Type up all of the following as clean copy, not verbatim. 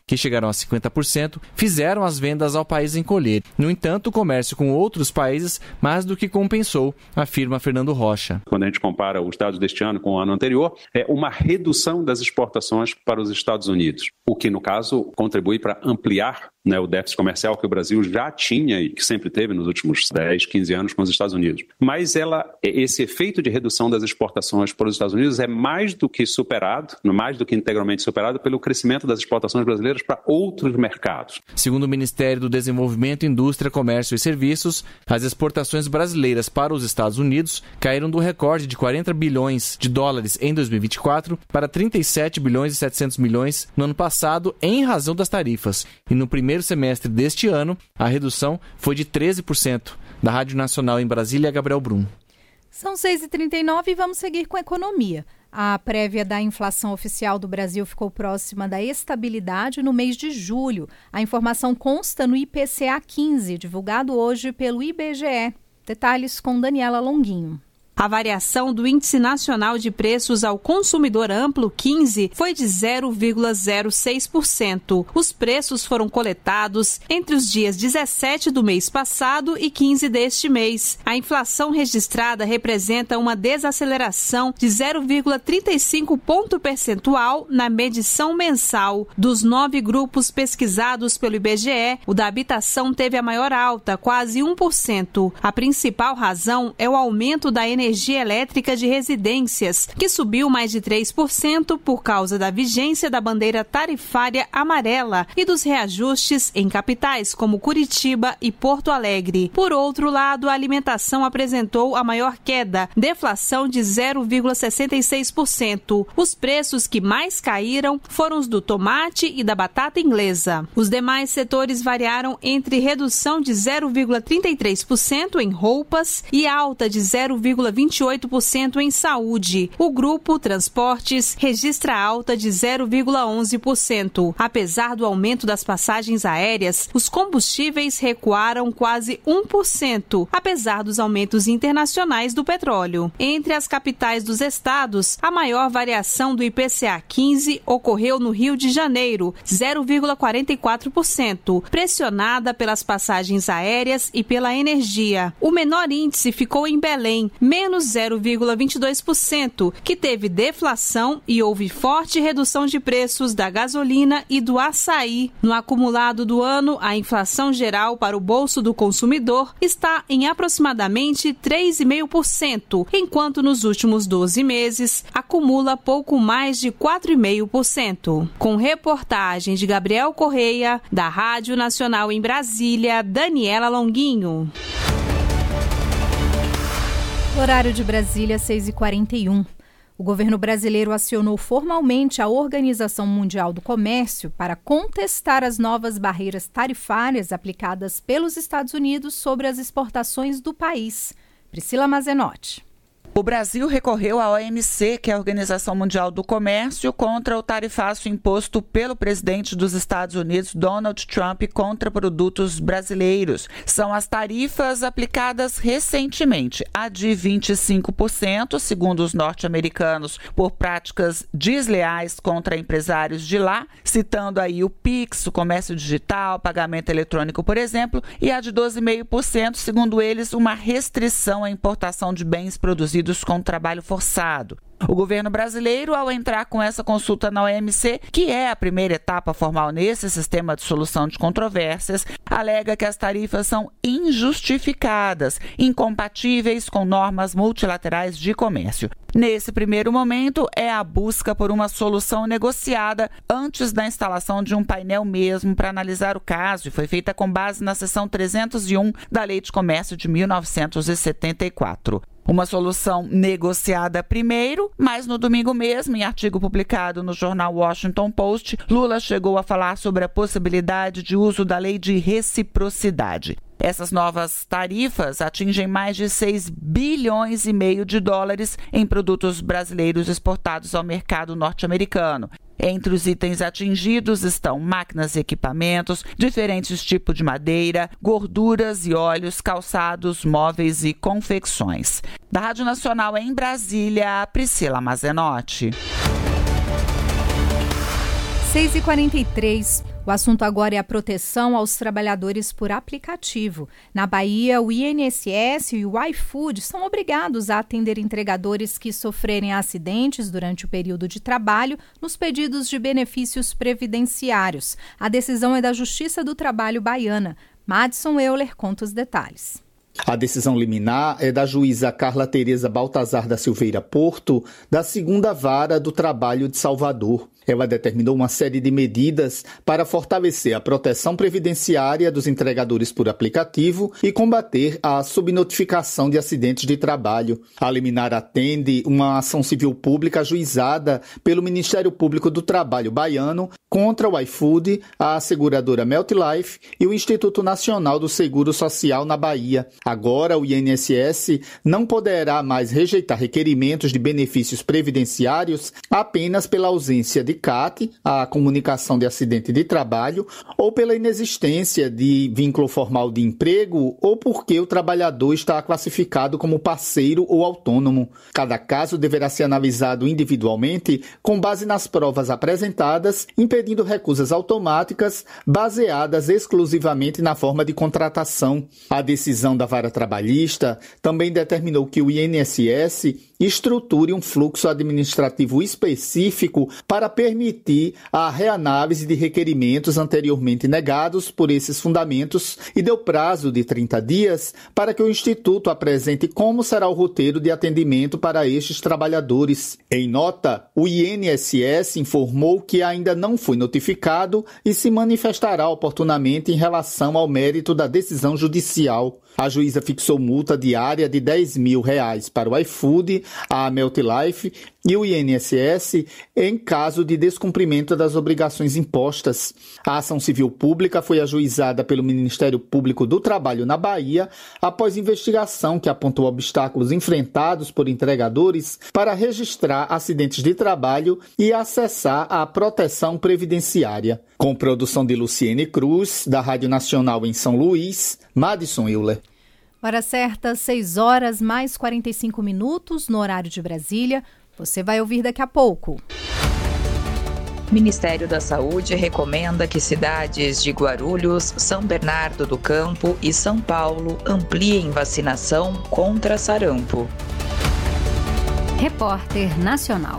que chegaram a 50%, fizeram as vendas ao país encolher. No entanto, o comércio com outros países mais do que compensou, afirma Fernando Rocha. Quando a gente compara os dados deste ano com o ano anterior, é uma redução das exportações para os Estados Unidos, o que, no caso, contribui para ampliar o déficit comercial que o Brasil já tinha e que sempre teve nos últimos 10, 15 anos com os Estados Unidos. Mas esse efeito de redução das exportações para os Estados Unidos é mais do que superado, mais do que integralmente superado pelo crescimento das exportações brasileiras para outros mercados. Segundo o Ministério do Desenvolvimento, Indústria, Comércio e Serviços, as exportações brasileiras para os Estados Unidos caíram do recorde de 40 bilhões de dólares em 2024 para 37 bilhões e 700 milhões no ano passado, em razão das tarifas. E no primeiro semestre deste ano, a redução foi de 13%. Da Rádio Nacional em Brasília, Gabriel Brum. São 6h39 e vamos seguir com a economia. A prévia da inflação oficial do Brasil ficou próxima da estabilidade no mês de julho. A informação consta no IPCA 15, divulgado hoje pelo IBGE. Detalhes com Daniela Longuinho. A variação do Índice Nacional de Preços ao Consumidor Amplo, 15, foi de 0,06%. Os preços foram coletados entre os dias 17 do mês passado e 15 deste mês. A inflação registrada representa uma desaceleração de 0,35 ponto percentual na medição mensal. Dos 9 grupos pesquisados pelo IBGE, o da habitação teve a maior alta, quase 1%. A principal razão é o aumento da energia elétrica de residências, que subiu mais de 3% por causa da vigência da bandeira tarifária amarela e dos reajustes em capitais como Curitiba e Porto Alegre. Por outro lado, a alimentação apresentou a maior queda, deflação de 0,66%. Os preços que mais caíram foram os do tomate e da batata inglesa. Os demais setores variaram entre redução de 0,33% em roupas e alta de 0,28% em saúde. O grupo Transportes registra alta de 0,11%. Apesar do aumento das passagens aéreas, os combustíveis recuaram quase 1%, apesar dos aumentos internacionais do petróleo. Entre as capitais dos estados, a maior variação do IPCA 15 ocorreu no Rio de Janeiro, 0,44%, pressionada pelas passagens aéreas e pela energia. O menor índice ficou em Belém, menos 0,22%, que teve deflação e houve forte redução de preços da gasolina e do açaí. No acumulado do ano, a inflação geral para o bolso do consumidor está em aproximadamente 3,5%, enquanto nos últimos 12 meses acumula pouco mais de 4,5%. Com reportagem de Gabriel Correia, da Rádio Nacional em Brasília, Daniela Longuinho. Horário de Brasília, 6h41. O governo brasileiro acionou formalmente a Organização Mundial do Comércio para contestar as novas barreiras tarifárias aplicadas pelos Estados Unidos sobre as exportações do país. Priscila Mazenotti. O Brasil recorreu à OMC, que é a Organização Mundial do Comércio, contra o tarifaço imposto pelo presidente dos Estados Unidos, Donald Trump, contra produtos brasileiros. São as tarifas aplicadas recentemente, a de 25%, segundo os norte-americanos, por práticas desleais contra empresários de lá, citando aí o Pix, o comércio digital, pagamento eletrônico, por exemplo, e a de 12,5%, segundo eles, uma restrição à importação de bens produzidos com trabalho forçado. O governo brasileiro, ao entrar com essa consulta na OMC, que é a primeira etapa formal nesse sistema de solução de controvérsias, alega que as tarifas são injustificadas, incompatíveis com normas multilaterais de comércio. Nesse primeiro momento, é a busca por uma solução negociada antes da instalação de um painel mesmo para analisar o caso, e foi feita com base na seção 301 da Lei de Comércio de 1974. Uma solução negociada primeiro, mas no domingo mesmo, em artigo publicado no jornal Washington Post, Lula chegou a falar sobre a possibilidade de uso da lei de reciprocidade. Essas novas tarifas atingem mais de 6,5 bilhões de dólares em produtos brasileiros exportados ao mercado norte-americano. Entre os itens atingidos estão máquinas e equipamentos, diferentes tipos de madeira, gorduras e óleos, calçados, móveis e confecções. Da Rádio Nacional em Brasília, Priscila Mazenotti. 6h43. O assunto agora é a proteção aos trabalhadores por aplicativo. Na Bahia, o INSS e o iFood são obrigados a atender entregadores que sofrerem acidentes durante o período de trabalho nos pedidos de benefícios previdenciários. A decisão é da Justiça do Trabalho baiana. Madison Euler conta os detalhes. A decisão liminar é da juíza Carla Tereza Baltazar da Silveira Porto, da 2ª Vara do Trabalho de Salvador. Ela determinou uma série de medidas para fortalecer a proteção previdenciária dos entregadores por aplicativo e combater a subnotificação de acidentes de trabalho. A liminar atende uma ação civil pública ajuizada pelo Ministério Público do Trabalho baiano contra o iFood, a seguradora MeltLife e o Instituto Nacional do Seguro Social na Bahia. Agora, o INSS não poderá mais rejeitar requerimentos de benefícios previdenciários apenas pela ausência de CAT, a comunicação de acidente de trabalho, ou pela inexistência de vínculo formal de emprego ou porque o trabalhador está classificado como parceiro ou autônomo. Cada caso deverá ser analisado individualmente com base nas provas apresentadas, impedindo recusas automáticas baseadas exclusivamente na forma de contratação. A decisão da Vara Trabalhista também determinou que o INSS estruture um fluxo administrativo específico para permitir a reanálise de requerimentos anteriormente negados por esses fundamentos e deu prazo de 30 dias para que o Instituto apresente como será o roteiro de atendimento para estes trabalhadores. Em nota, o INSS informou que ainda não foi notificado e se manifestará oportunamente em relação ao mérito da decisão judicial. A juíza fixou multa diária de R$10 mil para o iFood, a MeltLife e o INSS em caso de descumprimento das obrigações impostas. A ação civil pública foi ajuizada pelo Ministério Público do Trabalho na Bahia após investigação que apontou obstáculos enfrentados por entregadores para registrar acidentes de trabalho e acessar a proteção previdenciária. Com produção de Luciene Cruz, da Rádio Nacional em São Luís, Madison Euler. Hora certa, 6h mais 45 no horário de Brasília. Você vai ouvir daqui a pouco. Ministério da Saúde recomenda que cidades de Guarulhos, São Bernardo do Campo e São Paulo ampliem vacinação contra sarampo. Repórter Nacional.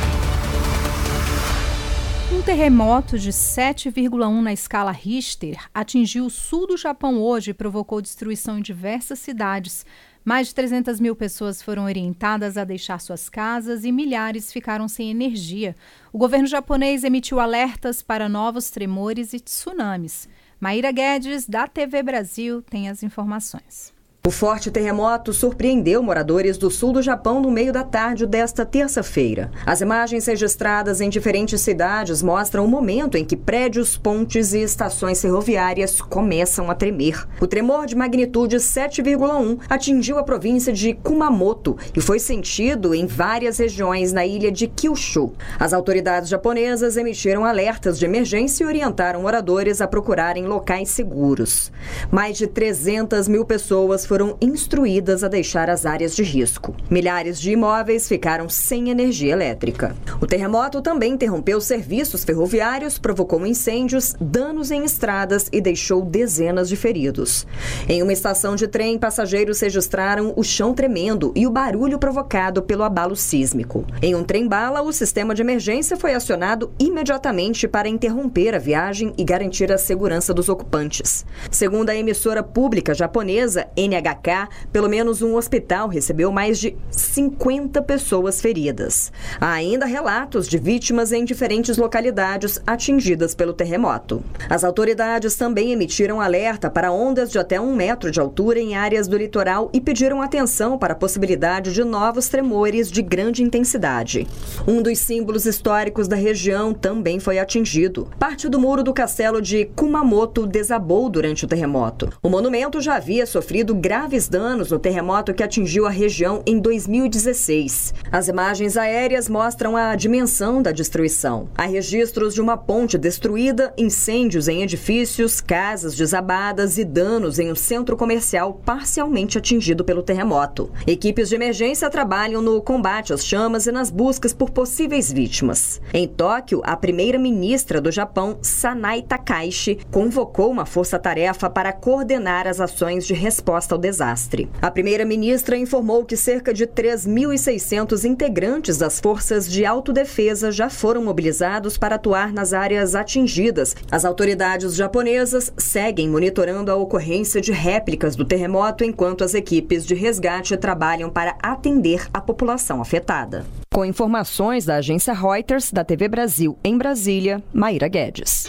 Um terremoto de 7,1 na escala Richter atingiu o sul do Japão hoje e provocou destruição em diversas cidades. Mais de 300 mil pessoas foram orientadas a deixar suas casas e milhares ficaram sem energia. O governo japonês emitiu alertas para novos tremores e tsunamis. Maíra Guedes, da TV Brasil, tem as informações. O forte terremoto surpreendeu moradores do sul do Japão no meio da tarde desta terça-feira. As imagens registradas em diferentes cidades mostram o momento em que prédios, pontes e estações ferroviárias começam a tremer. O tremor de magnitude 7,1 atingiu a província de Kumamoto e foi sentido em várias regiões na ilha de Kyushu. As autoridades japonesas emitiram alertas de emergência e orientaram moradores a procurarem locais seguros. Mais de 300 mil pessoas foram instruídas a deixar as áreas de risco. Milhares de imóveis ficaram sem energia elétrica. O terremoto também interrompeu serviços ferroviários, provocou incêndios, danos em estradas e deixou dezenas de feridos. Em uma estação de trem, passageiros registraram o chão tremendo e o barulho provocado pelo abalo sísmico. Em um trem-bala, o sistema de emergência foi acionado imediatamente para interromper a viagem e garantir a segurança dos ocupantes. Segundo a emissora pública japonesa NHK, pelo menos um hospital recebeu mais de 50 pessoas feridas. Há ainda relatos de vítimas em diferentes localidades atingidas pelo terremoto. As autoridades também emitiram alerta para ondas de até 1 metro de altura em áreas do litoral e pediram atenção para a possibilidade de novos tremores de grande intensidade. Um dos símbolos históricos da região também foi atingido. Parte do muro do castelo de Kumamoto desabou durante o terremoto. O monumento já havia sofrido graves danos no terremoto que atingiu a região em 2016. As imagens aéreas mostram a dimensão da destruição. Há registros de uma ponte destruída, incêndios em edifícios, casas desabadas e danos em um centro comercial parcialmente atingido pelo terremoto. Equipes de emergência trabalham no combate às chamas e nas buscas por possíveis vítimas. Em Tóquio, a primeira-ministra do Japão, Sanai Takaichi, convocou uma força-tarefa para coordenar as ações de resposta ao desastre. A primeira-ministra informou que cerca de 3.600 integrantes das forças de autodefesa já foram mobilizados para atuar nas áreas atingidas. As autoridades japonesas seguem monitorando a ocorrência de réplicas do terremoto enquanto as equipes de resgate trabalham para atender a população afetada. Com informações da agência Reuters, da TV Brasil em Brasília, Maíra Guedes.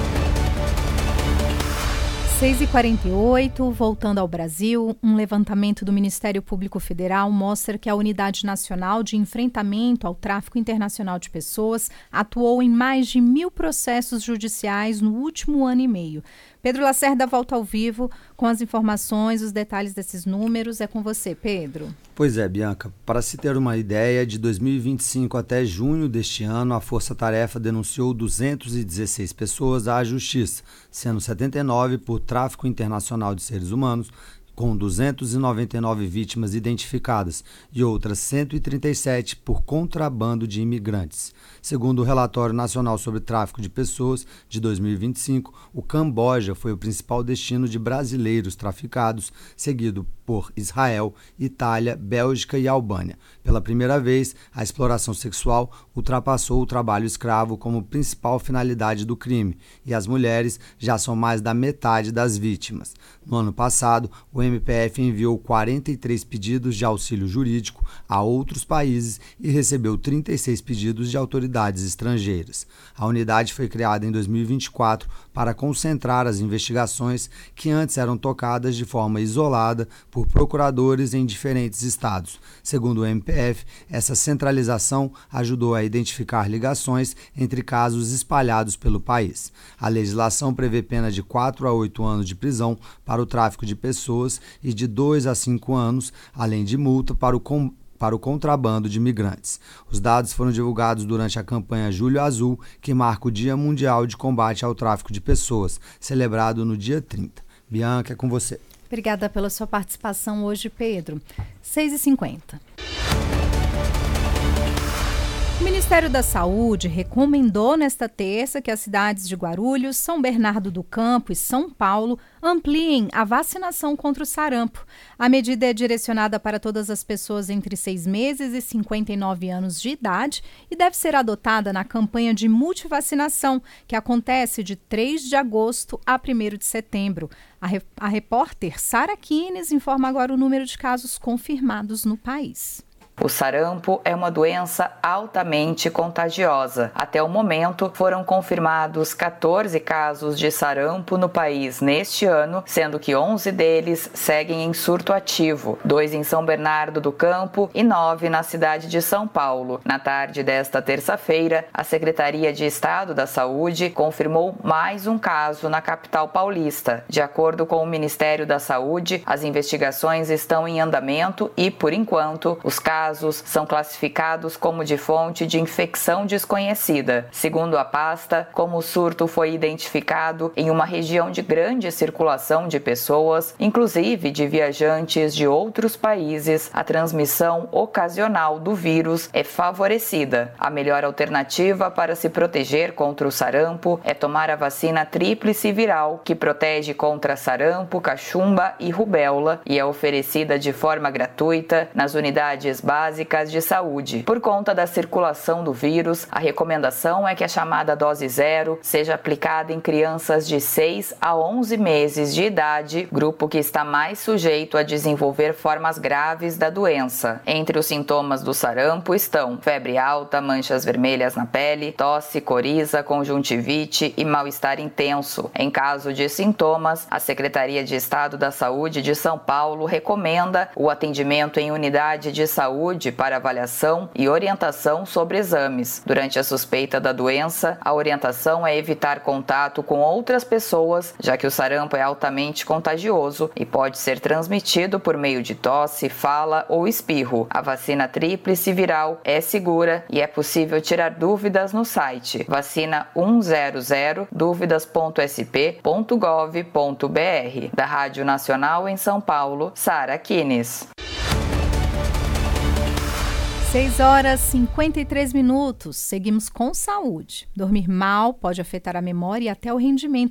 6h48, voltando ao Brasil, um levantamento do Ministério Público Federal mostra que a Unidade Nacional de Enfrentamento ao Tráfico Internacional de Pessoas atuou em mais de 1.000 processos judiciais no último ano e meio. Pedro Lacerda volta ao vivo com as informações, os detalhes desses números. É com você, Pedro. Pois é, Bianca. Para se ter uma ideia, de 2025 até junho deste ano, a Força Tarefa denunciou 216 pessoas à Justiça, sendo 79 por tráfico internacional de seres humanos, com 299 vítimas identificadas e outras 137 por contrabando de imigrantes. Segundo o Relatório Nacional sobre Tráfico de Pessoas de 2025, o Camboja foi o principal destino de brasileiros traficados, seguido por Israel, Itália, Bélgica e Albânia. Pela primeira vez, a exploração sexual ultrapassou o trabalho escravo como principal finalidade do crime, e as mulheres já são mais da metade das vítimas. No ano passado, o MPF enviou 43 pedidos de auxílio jurídico a outros países e recebeu 36 pedidos de autoridades estrangeiras. A unidade foi criada em 2024 para concentrar as investigações que antes eram tocadas de forma isolada por procuradores em diferentes estados. Segundo o MPF, essa centralização ajudou a identificar ligações entre casos espalhados pelo país. A legislação prevê pena de 4 a 8 anos de prisão para o tráfico de pessoas e de 2 a 5 anos, além de multa para o contrabando de imigrantes. Os dados foram divulgados durante a campanha Julho Azul, que marca o Dia Mundial de Combate ao Tráfico de Pessoas, celebrado no dia 30. Bianca, é com você. Obrigada pela sua participação hoje, Pedro. 6h50. O Ministério da Saúde recomendou nesta terça que as cidades de Guarulhos, São Bernardo do Campo e São Paulo ampliem a vacinação contra o sarampo. A medida é direcionada para todas as pessoas entre 6 meses e 59 anos de idade e deve ser adotada na campanha de multivacinação, que acontece de 3 de agosto a 1º de setembro. A repórter Sara Kines informa agora o número de casos confirmados no país. O sarampo é uma doença altamente contagiosa. Até o momento, foram confirmados 14 casos de sarampo no país neste ano, sendo que 11 deles seguem em surto ativo, 2 em São Bernardo do Campo e 9 na cidade de São Paulo. Na tarde desta terça-feira, a Secretaria de Estado da Saúde confirmou mais um caso na capital paulista. De acordo com o Ministério da Saúde, as investigações estão em andamento e, por enquanto, os casos são classificados como de fonte de infecção desconhecida. Segundo a pasta, como o surto foi identificado em uma região de grande circulação de pessoas, inclusive de viajantes de outros países, a transmissão ocasional do vírus é favorecida. A melhor alternativa para se proteger contra o sarampo é tomar a vacina tríplice viral, que protege contra sarampo, cachumba e rubéola e é oferecida de forma gratuita nas unidades básicas de saúde. Por conta da circulação do vírus, a recomendação é que a chamada dose zero seja aplicada em crianças de 6 a 11 meses de idade, grupo que está mais sujeito a desenvolver formas graves da doença. Entre os sintomas do sarampo estão febre alta, manchas vermelhas na pele, tosse, coriza, conjuntivite e mal-estar intenso. Em caso de sintomas, a Secretaria de Estado da Saúde de São Paulo recomenda o atendimento em unidade de saúde saúde para avaliação e orientação sobre exames. Durante a suspeita da doença, a orientação é evitar contato com outras pessoas, já que o sarampo é altamente contagioso e pode ser transmitido por meio de tosse, fala ou espirro. A vacina tríplice viral é segura e é possível tirar dúvidas no site vacina100dúvidas.sp.gov.br. Da Rádio Nacional em São Paulo, Sara Kines. 6h53. Seguimos com saúde. Dormir mal pode afetar a memória e até o rendimento